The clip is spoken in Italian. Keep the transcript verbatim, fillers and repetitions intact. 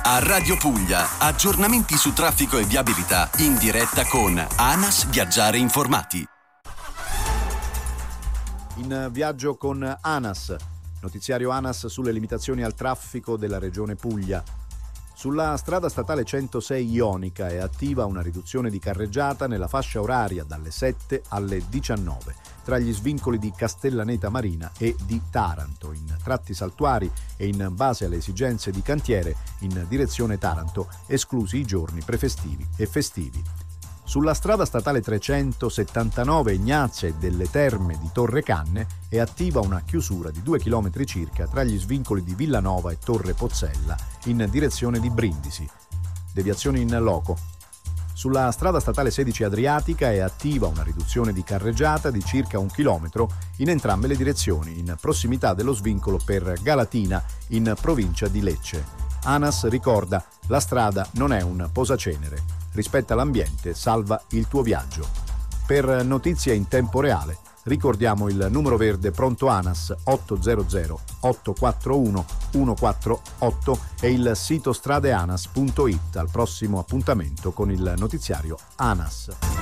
A Radio Puglia, aggiornamenti su traffico e viabilità in diretta con ANAS Viaggiare Informati. In viaggio con ANAS, notiziario ANAS sulle limitazioni al traffico della regione Puglia. Sulla strada statale centosei Ionica è attiva una riduzione di carreggiata nella fascia oraria dalle sette alle diciannove tra gli svincoli di Castellaneta Marina e di Taranto, in tratti saltuari e in base alle esigenze di cantiere in direzione Taranto, esclusi i giorni prefestivi e festivi. Sulla strada statale trecentosettantanove Ignazia e delle Terme di Torre Canne è attiva una chiusura di due chilometri circa tra gli svincoli di Villanova e Torre Pozzella in direzione di Brindisi. Deviazioni in loco. Sulla strada statale sedici Adriatica è attiva una riduzione di carreggiata di circa un chilometro in entrambe le direzioni, in prossimità dello svincolo per Galatina, in provincia di Lecce. ANAS ricorda: la strada non è un posacenere. Rispetta l'ambiente, salva il tuo viaggio. Per notizie in tempo reale, ricordiamo il numero verde pronto ANAS ottocento otto quattro uno uno quattro otto e il sito stradeanas punto it. Al prossimo appuntamento con il notiziario ANAS.